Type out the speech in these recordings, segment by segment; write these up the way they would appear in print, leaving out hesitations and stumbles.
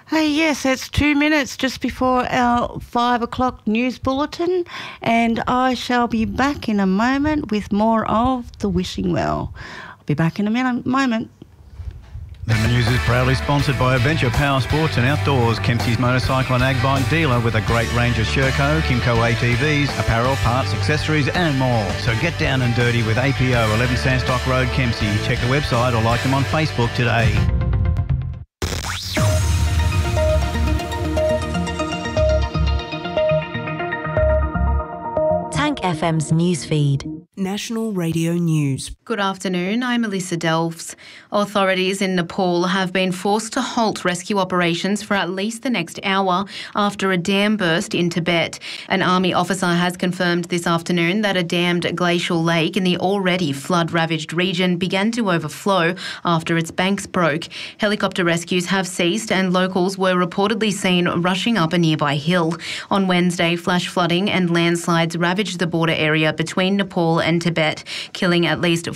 Hey, yes, it's 2 minutes just before our 5 o'clock news bulletin, and I shall be back in a moment with more of the Wishing Well. I'll be back in a moment. The news is proudly sponsored by Adventure Power Sports and Outdoors, Kempsey's motorcycle and ag bike dealer with a great range of Sherco, Kimco ATVs, apparel, parts, accessories and more. So get down and dirty with APO, 11 Sandstock Road, Kempsey. Check the website or like them on Facebook today. Tank FM's newsfeed. National Radio News. Good afternoon, I'm Melissa Delves. Authorities in Nepal have been forced to halt rescue operations for at least the next hour after a dam burst in Tibet. An army officer has confirmed this afternoon that a dammed glacial lake in the already flood-ravaged region began to overflow after its banks broke. Helicopter rescues have ceased and locals were reportedly seen rushing up a nearby hill. On Wednesday, flash flooding and landslides ravaged the border area between Nepal and Tibet, killing at least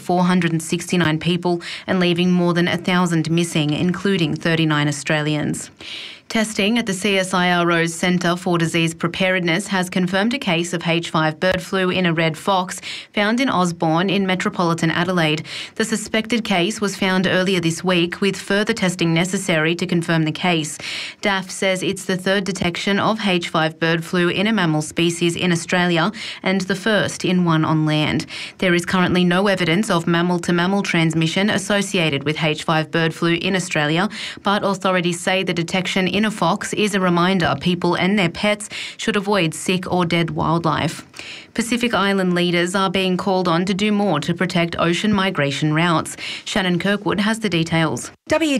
469 people and leaving more than 1,000 missing, including 39 Australians. Testing at the CSIRO's Centre for Disease Preparedness has confirmed a case of H5 bird flu in a red fox found in Osborne in metropolitan Adelaide. The suspected case was found earlier this week, with further testing necessary to confirm the case. DAF says it's the third detection of H5 bird flu in a mammal species in Australia and the first in one on land. There is currently no evidence of mammal-to-mammal transmission associated with H5 bird flu in Australia, but authorities say the detection in a fox is a reminder people and their pets should avoid sick or dead wildlife. Pacific Island leaders are being called on to do more to protect ocean migration routes. Shannon Kirkwood has the details.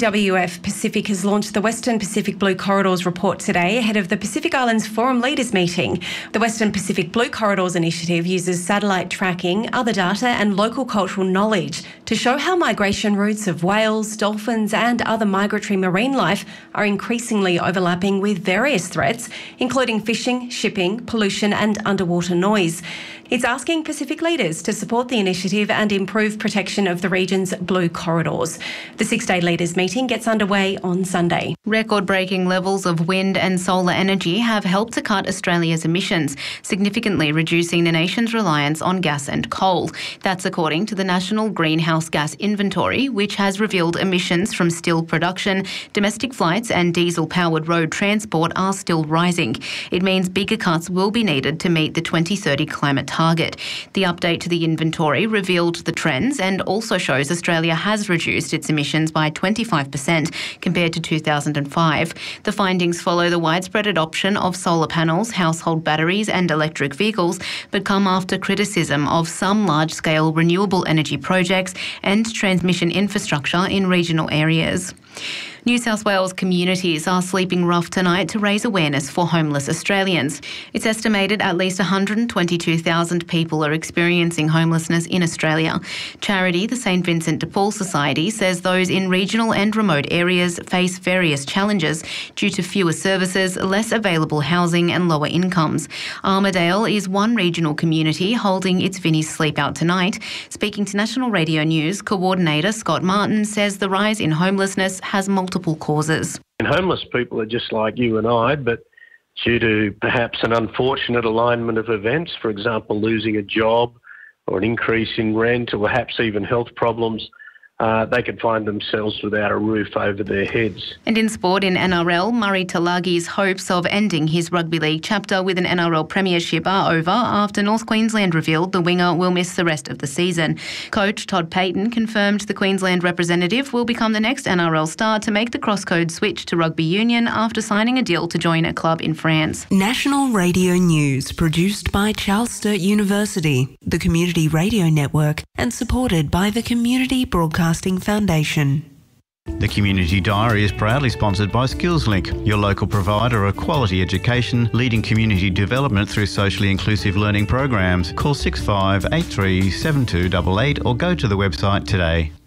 WWF Pacific has launched the Western Pacific Blue Corridors report today ahead of the Pacific Islands Forum Leaders meeting. The Western Pacific Blue Corridors initiative uses satellite tracking, other data and local cultural knowledge to show how migration routes of whales, dolphins and other migratory marine life are increasingly overlapping with various threats, including fishing, shipping, pollution and underwater noise. It's asking Pacific leaders to support the initiative and improve protection of the region's blue corridors. The 6-day leaders meeting gets underway on Sunday. Record-breaking levels of wind and solar energy have helped to cut Australia's emissions, significantly reducing the nation's reliance on gas and coal. That's according to the National Greenhouse Gas Inventory, which has revealed emissions from steel production, domestic flights and diesel-powered road transport are still rising. It means bigger cuts will be needed to meet the 2030 climate target. The update to the inventory revealed the trends and also shows Australia has reduced its emissions by 25% compared to 2005. The findings follow the widespread adoption of solar panels, household batteries and electric vehicles, but come after criticism of some large-scale renewable energy projects and transmission infrastructure in regional areas. New South Wales communities are sleeping rough tonight to raise awareness for homeless Australians. It's estimated at least 122,000 people are experiencing homelessness in Australia. Charity, the St Vincent de Paul Society, says those in regional and remote areas face various challenges due to fewer services, less available housing and lower incomes. Armidale is one regional community holding its Vinnie's Sleep Out tonight. Speaking to National Radio News, Coordinator Scott Martin says the rise in homelessness has multiple causes. And homeless people are just like you and I, but due to perhaps an unfortunate alignment of events, for example, losing a job or an increase in rent or perhaps even health problems, they could find themselves without a roof over their heads. And in sport, in NRL, Murray Talagi's hopes of ending his rugby league chapter with an NRL premiership are over after North Queensland revealed the winger will miss the rest of the season. Coach Todd Payton confirmed the Queensland representative will become the next NRL star to make the crosscode switch to rugby union after signing a deal to join a club in France. National Radio News, produced by Charles Sturt University, the Community Radio Network, and supported by the Community Broadcasting Foundation. The Community Diary is proudly sponsored by SkillsLink, your local provider of quality education, leading community development through socially inclusive learning programs. Call 6583 7288 or go to the website today.